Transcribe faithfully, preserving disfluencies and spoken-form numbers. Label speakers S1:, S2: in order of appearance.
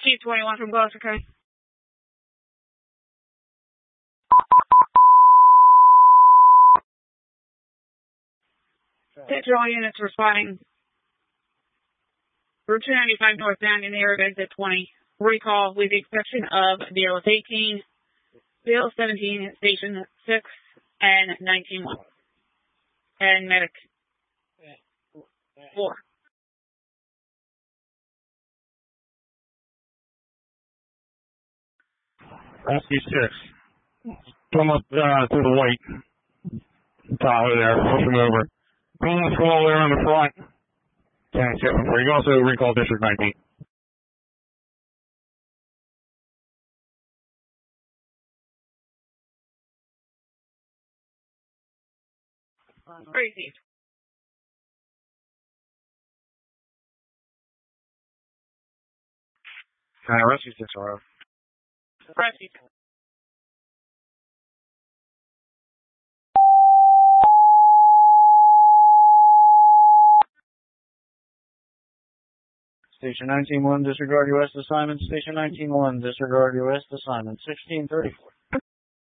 S1: Chief twenty-one from Gloucester County. Attention all units responding. Route two ninety-five northbound in the area of exit twenty. Recall with the exception of B L S eighteen, B L S seventeen, Station six, and nineteen one. And Medic four.
S2: Rescue six. Come up uh, through the white. Tahoe there. Push him over. Call this call there on the front. ten seven four. You can also recall District nineteen.
S1: Crazy.
S2: Uh, rescue six, R O.
S1: Rescue.
S3: Station nineteen one, disregard U S assignment. Station nineteen one, disregard U S assignment. sixteen thirty-four.